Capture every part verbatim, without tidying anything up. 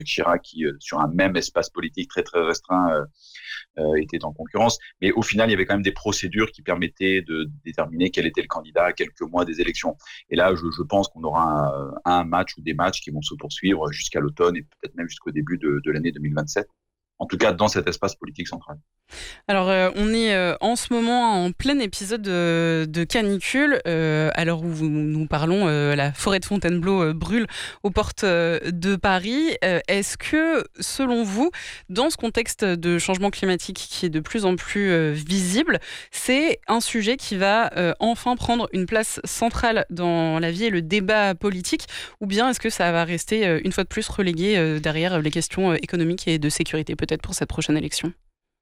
Chirac qui, euh, sur un même espace politique très très restreint, euh, euh, était en concurrence. Mais au final, il y avait quand même des procédures qui permettaient de déterminer quel était le candidat à quelques mois des élections. Et là, je, je pense qu'on aura un, un match ou des matchs qui vont se poursuivre jusqu'à l'automne et peut-être même jusqu'au début de, de l'année deux mille vingt-sept. En tout cas, dans cet espace politique central. Alors, euh, on est euh, en ce moment en plein épisode de, de canicule. Euh, à l'heure où nous parlons, euh, la forêt de Fontainebleau euh, brûle aux portes euh, de Paris. Euh, est-ce que, selon vous, dans ce contexte de changement climatique qui est de plus en plus euh, visible, c'est un sujet qui va euh, enfin prendre une place centrale dans la vie et le débat politique, ou bien est-ce que ça va rester euh, une fois de plus relégué euh, derrière les questions euh, économiques et de sécurité, peut-être pour cette prochaine élection ?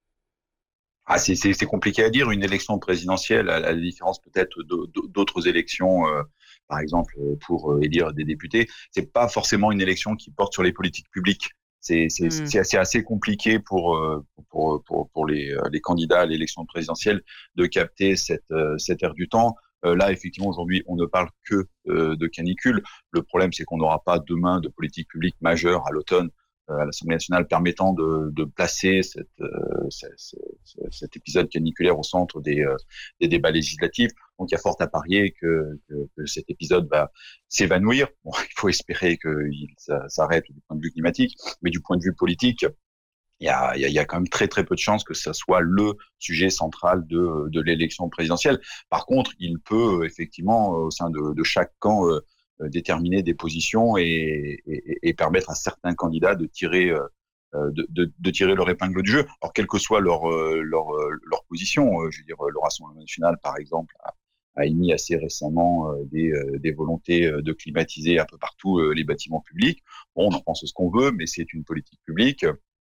Ah, c'est, c'est, c'est compliqué à dire. Une élection présidentielle, à la différence peut-être d'autres élections, euh, par exemple pour euh, élire des députés, c'est pas forcément une élection qui porte sur les politiques publiques. C'est, c'est, mmh. c'est, assez, assez compliqué pour pour pour pour les les candidats à l'élection présidentielle de capter cette cette ère du temps. Euh, là, effectivement, aujourd'hui, on ne parle que euh, de canicule. Le problème, c'est qu'on n'aura pas demain de politique publique majeure à l'automne à l'Assemblée nationale permettant de, de placer cette, euh, cette, cette, cet épisode caniculaire au centre des, euh, des débats législatifs. Donc, il y a fort à parier que, que, que cet épisode va s'évanouir. Bon, il faut espérer qu'il s'arrête du point de vue climatique, mais du point de vue politique, il y a, il y a, il y a quand même très très peu de chances que ça soit le sujet central de, de l'élection présidentielle. Par contre, il peut effectivement, au sein de, de chaque camp, euh, déterminer des positions et, et, et permettre à certains candidats de tirer de, de, de tirer leur épingle du jeu. Alors quelle que soit leur leur leur position, je veux dire le Rassemblement national par exemple a, a émis assez récemment des des volontés de climatiser un peu partout les bâtiments publics. Bon, on en pense ce qu'on veut, mais c'est une politique publique.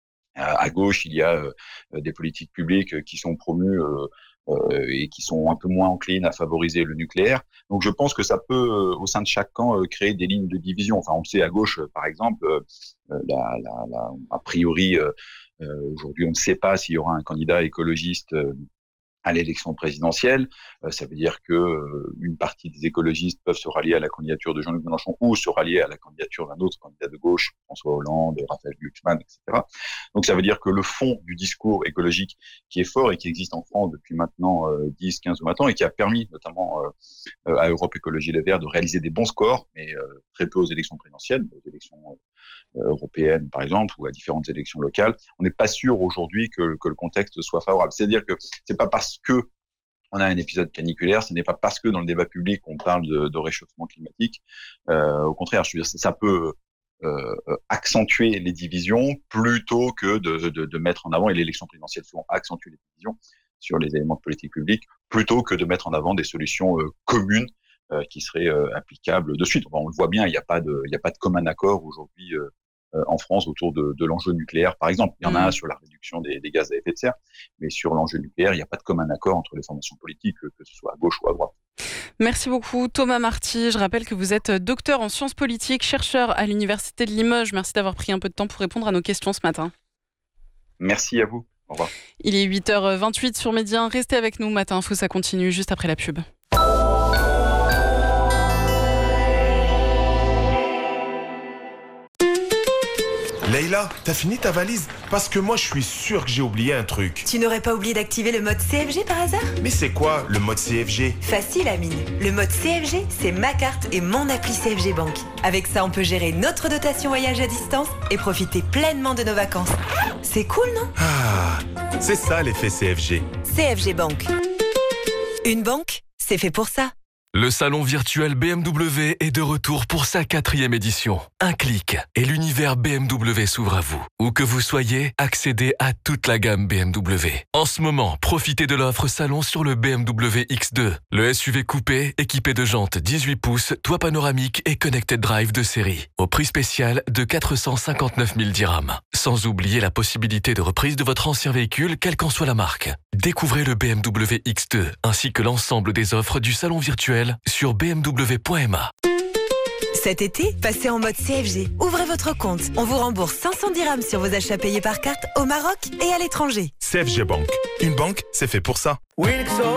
À gauche, il y a des politiques publiques qui sont promues Euh, et qui sont un peu moins enclines à favoriser le nucléaire. Donc je pense que ça peut, euh, au sein de chaque camp, euh, créer des lignes de division. Enfin, on le sait à gauche, euh, par exemple, euh, la, la, la, a priori, euh, euh, aujourd'hui, on ne sait pas s'il y aura un candidat écologiste euh, à l'élection présidentielle. Euh, ça veut dire que euh, une partie des écologistes peuvent se rallier à la candidature de Jean-Luc Mélenchon ou se rallier à la candidature d'un autre candidat de gauche, François Hollande, Raphaël Glucksmann, et cetera. Donc ça veut dire que le fond du discours écologique qui est fort et qui existe en France depuis maintenant euh, dix, quinze ou vingt ans et qui a permis notamment euh, à Europe Écologie Les Verts de réaliser des bons scores, mais euh, très peu aux élections présidentielles, aux élections euh, européennes par exemple, ou à différentes élections locales. On n'est pas sûr aujourd'hui que, que le contexte soit favorable. C'est-à-dire que c'est pas parce que on a un épisode caniculaire, ce n'est pas parce que dans le débat public on parle de, de réchauffement climatique. Euh, au contraire, je veux dire, ça peut euh, accentuer les divisions plutôt que de, de, de mettre en avant, et l'élection présidentielle souvent accentue les divisions sur les éléments de politique publique, plutôt que de mettre en avant des solutions euh, communes euh, qui seraient euh, applicables de suite. Enfin, on le voit bien, il n'y a pas de, il n'y a pas de commun accord aujourd'hui euh, en France autour de, de l'enjeu nucléaire, par exemple. Il y en a un sur la réduction des, des gaz à effet de serre, mais sur l'enjeu nucléaire, il n'y a pas de commun accord entre les formations politiques, que ce soit à gauche ou à droite. Merci beaucoup Thomas Marty. Je rappelle que vous êtes docteur en sciences politiques, chercheur à l'Université de Limoges. Merci d'avoir pris un peu de temps pour répondre à nos questions ce matin. Merci à vous. Au revoir. Il est huit heures vingt-huit sur Média un. Restez avec nous. Matin Info, ça continue juste après la pub. Leïla, t'as fini ta valise? Parce que moi, je suis sûr que j'ai oublié un truc. Tu n'aurais pas oublié d'activer le mode C F G par hasard? Mais c'est quoi, le mode C F G? Facile, Amine. Le mode C F G, c'est ma carte et mon appli C F G Bank. Avec ça, on peut gérer notre dotation voyage à distance et profiter pleinement de nos vacances. C'est cool, non? Ah, c'est ça l'effet C F G. C F G Bank. Une banque, c'est fait pour ça. Le salon virtuel B M W est de retour pour sa quatrième édition. Un clic et l'univers B M W s'ouvre à vous. Où que vous soyez, accédez à toute la gamme B M W. En ce moment, profitez de l'offre salon sur le B M W X deux. Le S U V coupé, équipé de jantes dix-huit pouces, toit panoramique et connected drive de série. Au prix spécial de quatre cent cinquante-neuf mille dirhams. Sans oublier la possibilité de reprise de votre ancien véhicule, quelle qu'en soit la marque. Découvrez le B M W X deux, ainsi que l'ensemble des offres du salon virtuel sur b m w point m a. Cet été, passez en mode C F G. Ouvrez votre compte. On vous rembourse cinq cents dirhams sur vos achats payés par carte au Maroc et à l'étranger. C F G Bank. Une banque, c'est fait pour ça.